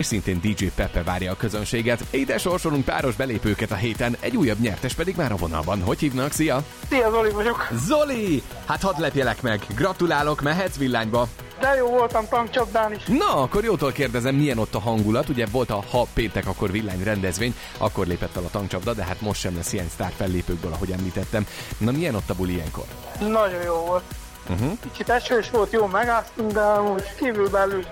és szintén DJ Pepe várja a közönséget. Ide sorsolunk páros belépőket a héten, egy újabb nyertes pedig már a vonalban. Hogy hívnak? Szia! Szia, Zoli vagyok. Zoli! Hát hadd lepjelek meg, gratulálok, mehetsz villányba. De jó voltam tankcsapdán is. Na, akkor jótól kérdezem, milyen ott a hangulat. Ugye volt a Ha péntek, akkor villány rendezvény, akkor lépett fel a tankcsapda, de hát most sem lesz ilyen sztár fellépőkből, ahogy említettem. Na, milyen ott a buli ilyenkor? Nagyon jó volt. Kicsit esős volt, jó megáztunk, de amúgy kívül-belül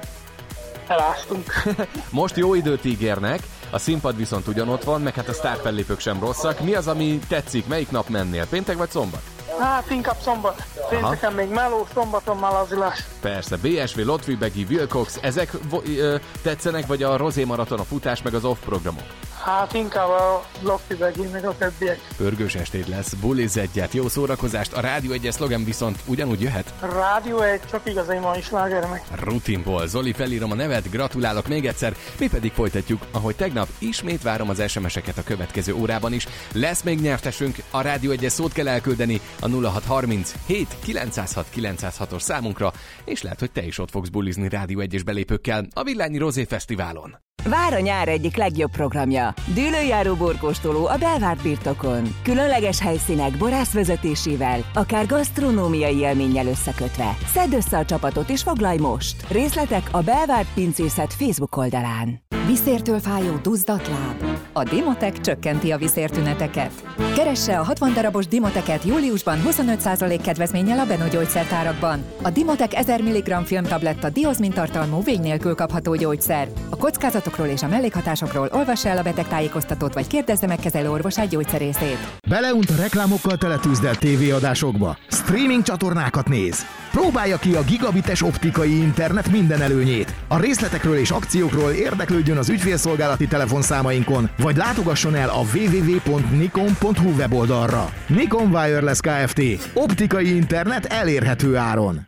eláztunk. Most jó időt ígérnek, a színpad viszont ugyanott van, meg hát a sztár fellépők sem rosszak. Mi az, ami tetszik? Melyik nap mennél? Péntek vagy szombat? Hát inkább szombat. Pénteken még meló, szombaton malazilás. Persze, BSV, Lotfi-Begi, Wilcox, ezek tetszenek, vagy a Rozé maraton, a futás, meg az off programok? Hát inkább a Lotfi-Begi, meg a többiek. Pörgős estéd lesz, buliz egyet, jó szórakozást, a Rádió 1-es szlogen viszont ugyanúgy jöhet? Rádió 1, csak igazi mai sláger meg. Rutinból. Zoli, felírom a nevet, gratulálok még egyszer, mi pedig folytatjuk, ahogy tegnap ismét várom az SMS-eket a következő órában is. Lesz még nyertesünk, a Rádió 1-es szót kell elküldeni a 0630 7 906 906-os számunkra, és lehet, hogy te is ott fogsz bulizni Rádió 1-es belépőkkel a Villányi Rozé Fesztiválon. Vár a nyár egyik legjobb programja. Dűlőjáró borkóstoló a Belvárt birtokon. Különleges helyszínek borászvezetésével, akár gasztronómiai élménnyel összekötve. Szedd össze a csapatot és foglalj most! Részletek a Belvárt Pincészet Facebook oldalán. Viszértől fájó duzzat láb. A Dimotec csökkenti a viszértüneteket. Keresse a 60 darabos Dimoteket júliusban 25% kedvezménnyel a Beno gyógyszertárakban. A Dimotec 1000 mg filmtabletta diozmin tartalmú vény nélkül kapható gyógyszer. A kockázatokról és a mellékhatásokról olvassa el a betegtájékoztatót, vagy kérdezze meg kezelőorvosát gyógyszerészét. Beleunt a reklámokkal teletűzdelt tévéadásokba. Streaming csatornákat néz. Próbálja ki a gigabites optikai internet minden előnyét. A részletekről és akciókról érdeklődjön az ügyfélszolgálati telefonszámainkon, vagy látogasson el a www.nikon.hu weboldalra. Nikon Wireless Kft. Optikai internet elérhető áron.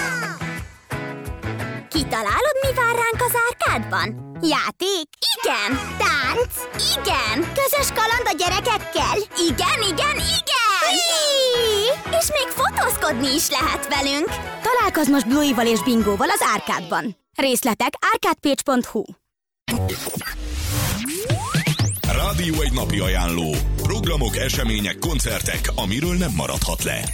Kitalálod, mi vár ránk az árkádban? Játék? Igen! Tánc? Igen! Közös kaland a gyerekekkel? Igen, igen, igen! És még fotózkodni is lehet velünk! Találkozz most Bluey-val és Bingóval az árkádban. Részletek arcadepage.hu. Rádió egy napi ajánló. Programok, események, koncertek, amiről nem maradhat le.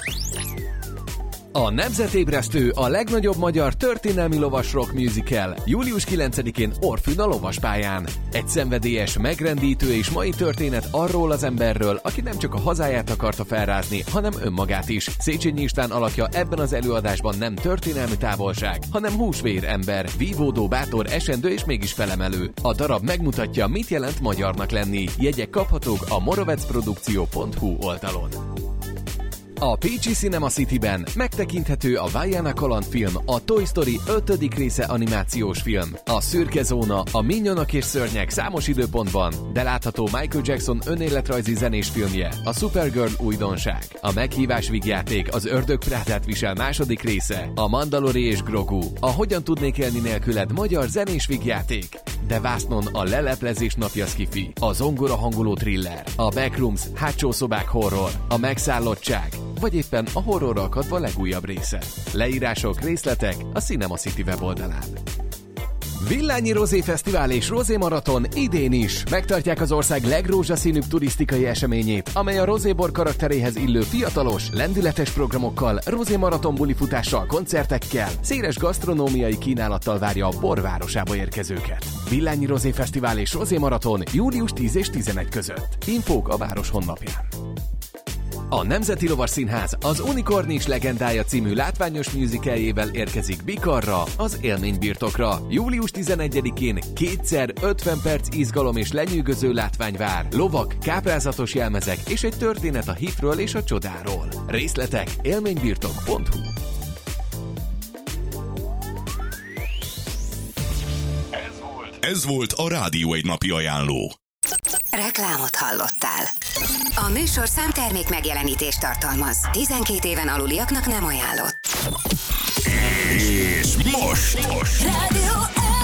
A Nemzetébresztő a legnagyobb magyar történelmi lovas rock musical július 9-én Orfűn a lovaspályán. Egy szenvedélyes, megrendítő és mai történet arról az emberről, aki nem csak a hazáját akarta felrázni, hanem önmagát is. Széchenyi István alakja ebben az előadásban nem történelmi távolság, hanem húsvér ember, vívódó, bátor, esendő és mégis felemelő. A darab megmutatja, mit jelent magyarnak lenni. Jegyek kaphatók a morovecprodukció.hu oldalon. A Pécsi Cinema Cityben megtekinthető a Vaiana kalandfilm, a Toy Story 5. része animációs film, a Szürke Zóna, a Minyonok és Szörnyek számos időpontban, de látható Michael Jackson önéletrajzi zenés filmje, a Supergirl újdonság, a Meghívás vígjáték, az Ördög Prádát visel 2. része, a Mandalori és Grogu, a Hogyan tudnék élni nélküled magyar zenés vígjáték, de vásznon a Leleplezés napja szkifi, a Zongora hangoló thriller, a Backrooms hátsó szobák horror, a Megszállottság, vagy éppen a horrorra akadva legújabb része. Leírások, részletek a Cinema City weboldalán. Villányi Rozé Fesztivál és Rozé Maraton idén is megtartják az ország legrózsaszínűbb turisztikai eseményét, amely a rozébor karakteréhez illő fiatalos, lendületes programokkal, Rozé Maraton bulifutással, koncertekkel, széles gasztronómiai kínálattal várja a borvárosába érkezőket. Villányi Rozé Fesztivál és Rozé Maraton július 10 és 11 között. Infók a város honlapján. A Nemzeti Lovas Színház az Unikornis legendája című látványos musicaljével érkezik Bikarra, az élménybirtokra. Július 11-én kétszer 50 perc izgalom és lenyűgöző látvány vár. Lovak, káprázatos jelmezek és egy történet a hitről és a csodáról. Részletek élménybirtok.hu. Ez volt a Rádió egy napi ajánló. Reklámot hallottál. A műsor számtermék megjelenítést tartalmaz. 12 éven aluliaknak nem ajánlott. És most Rádió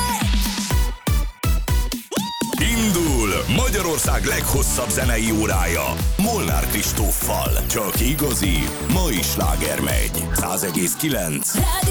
indul Magyarország leghosszabb zenei órája Molnár Kristóffal. Csak igazi, mai sláger megy. 100,9.